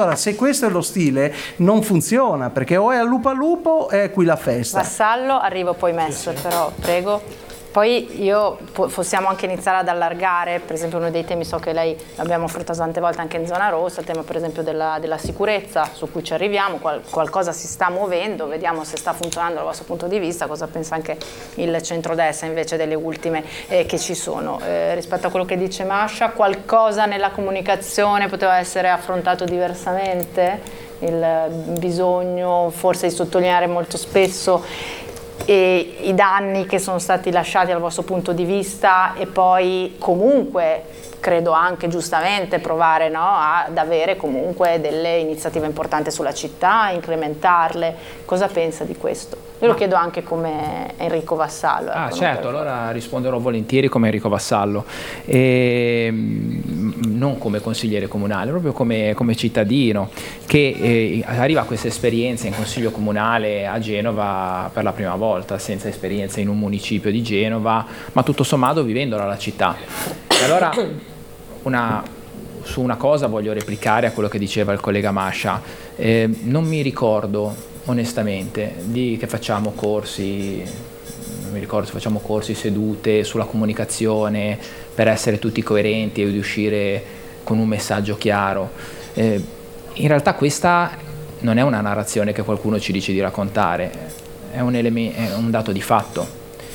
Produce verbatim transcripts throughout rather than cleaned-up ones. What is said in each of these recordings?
Allora, se questo è lo stile, non funziona, perché o è al lupo al lupo o è qui la festa. Vassallo, arrivo poi Messo, sì, sì. Però prego. Poi io possiamo anche iniziare ad allargare, per esempio uno dei temi, so che lei l'abbiamo affrontato tante volte anche in zona rossa, il tema per esempio della, della sicurezza, su cui ci arriviamo, qual, qualcosa si sta muovendo, vediamo se sta funzionando dal vostro punto di vista, cosa pensa anche il centrodestra invece delle ultime eh, che ci sono. Eh, rispetto a quello che dice Masha, qualcosa nella comunicazione poteva essere affrontato diversamente? Il bisogno forse di sottolineare molto spesso e i danni che sono stati lasciati dal vostro punto di vista e poi comunque credo anche giustamente provare, no, ad avere comunque delle iniziative importanti sulla città, incrementarle. Cosa pensa di questo? Io lo chiedo anche come Enrico Vassallo. Ah certo, allora risponderò volentieri come Enrico Vassallo, e non come consigliere comunale, proprio come, come cittadino che eh, arriva a questa esperienza in consiglio comunale a Genova per la prima volta, senza esperienza in un municipio di Genova, ma tutto sommato vivendola la città. E allora una, su una cosa voglio replicare a quello che diceva il collega Masha. Eh, non mi ricordo onestamente di che facciamo corsi, non mi ricordo se facciamo corsi, sedute sulla comunicazione per essere tutti coerenti e riuscire con un messaggio chiaro. Eh, in realtà questa non è una narrazione che qualcuno ci dice di raccontare, è un, eleme- è un dato di fatto.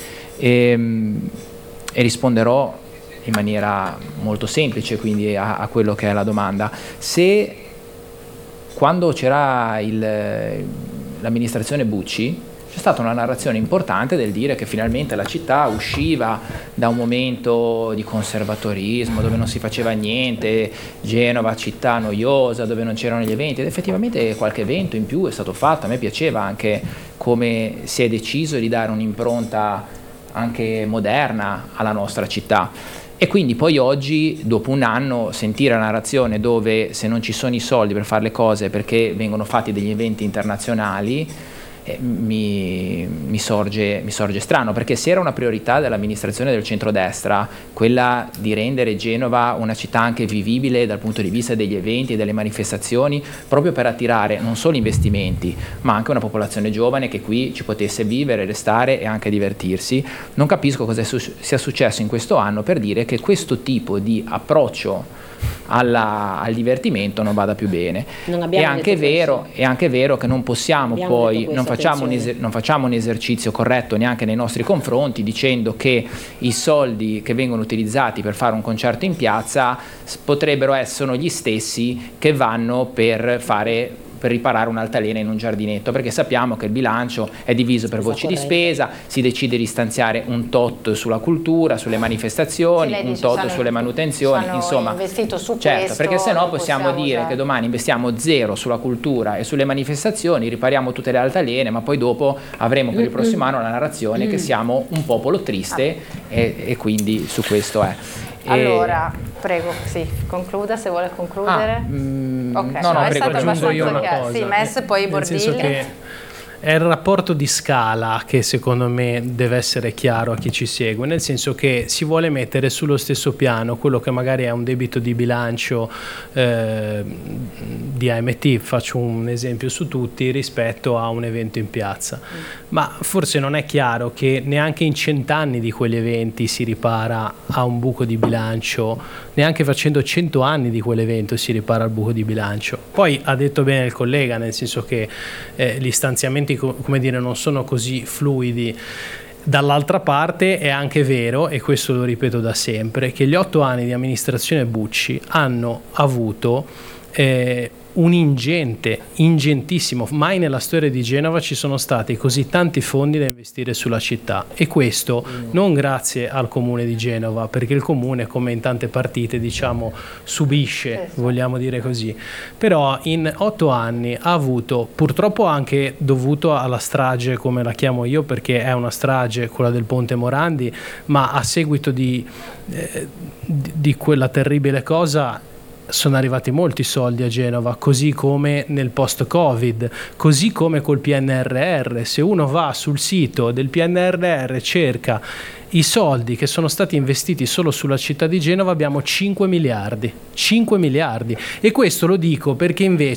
E, e risponderò in maniera molto semplice quindi a, a quello che è la domanda. Se quando c'era il, l'amministrazione Bucci c'è stata una narrazione importante del dire che finalmente la città usciva da un momento di conservatorismo dove non si faceva niente, Genova città noiosa dove non c'erano gli eventi, ed effettivamente qualche evento in più è stato fatto. A me piaceva anche come si è deciso di dare un'impronta anche moderna alla nostra città. E quindi poi oggi, dopo un anno, sentire la narrazione dove se non ci sono i soldi per fare le cose perché vengono fatti degli eventi internazionali, eh, mi, mi, sorge, mi sorge strano, perché se era una priorità dell'amministrazione del centrodestra quella di rendere Genova una città anche vivibile dal punto di vista degli eventi e delle manifestazioni, proprio per attirare non solo investimenti ma anche una popolazione giovane che qui ci potesse vivere, restare e anche divertirsi, non capisco cosa sia successo in questo anno per dire che questo tipo di approccio Alla, al divertimento non vada più bene. Non è, anche vero, è anche vero che non possiamo abbiamo poi non facciamo, un eser, non facciamo un esercizio corretto neanche nei nostri confronti dicendo che i soldi che vengono utilizzati per fare un concerto in piazza potrebbero essere gli stessi che vanno per fare per riparare un'altalena in un giardinetto, perché sappiamo che il bilancio è diviso per voci di spesa, si decide di stanziare un tot sulla cultura, sulle manifestazioni, un tot sulle manutenzioni, insomma, investito su certo, questo, perché se no possiamo, possiamo dire già... che domani investiamo zero sulla cultura e sulle manifestazioni, ripariamo tutte le altalene, ma poi dopo avremo per il prossimo anno la narrazione che siamo un popolo triste e, e quindi su questo è. Allora, prego, sì, concluda se vuole concludere. Ah, mm, ok, no, no, è prego, stato abbastanza chiaro. Sì, Mess e poi Bordilli. È il rapporto di scala che secondo me deve essere chiaro a chi ci segue, nel senso che si vuole mettere sullo stesso piano quello che magari è un debito di bilancio eh, di A M T, faccio un esempio su tutti, rispetto a un evento in piazza. Ma forse non è chiaro che neanche in cent'anni di quegli eventi si ripara a un buco di bilancio, neanche facendo cento anni di quell'evento si ripara al buco di bilancio. Poi ha detto bene il collega, nel senso che eh, gli stanziamenti come dire non sono così fluidi. Dall'altra parte è anche vero, e questo lo ripeto da sempre, che gli otto anni di amministrazione Bucci hanno avuto eh, un ingente, ingentissimo, mai nella storia di Genova ci sono stati così tanti fondi da investire sulla città, e questo non grazie al comune di Genova, perché il comune, come in tante partite, diciamo subisce, vogliamo dire così, però in otto anni ha avuto, purtroppo anche dovuto alla strage, come la chiamo io, perché è una strage, quella del Ponte Morandi, ma a seguito di, eh, di, di quella terribile cosa sono arrivati molti soldi a Genova, così come nel post-Covid, così come col P N R R. Se uno va sul sito del P N R R, cerca i soldi che sono stati investiti solo sulla città di Genova, abbiamo cinque miliardi, cinque miliardi, e questo lo dico perché invece